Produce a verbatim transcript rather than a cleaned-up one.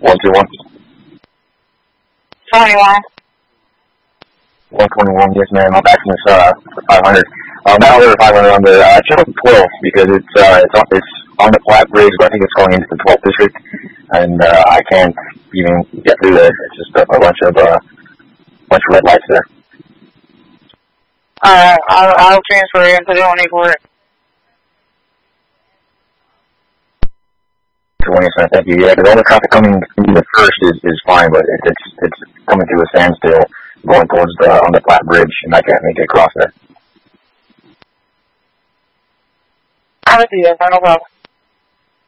One two one. Twenty-one. One twenty-one. Yes, ma'am. I'm asking this uh for five hundred. Um, not over five hundred on the uh, channel twelve because it's uh it's on, it's on the Platte Bridge, but I think it's going into the twelfth district, and uh, I can't even get through there. It's just a, a bunch of uh bunch of red lights there. Alright, I'll, I'll transfer you and put it on for it. twenty cents, thank you. Yeah, because all the traffic coming from the first is, is fine, but it, it's it's coming to a standstill going towards the on the Platte Bridge, and I can't make it across there. I'll do that, no problem.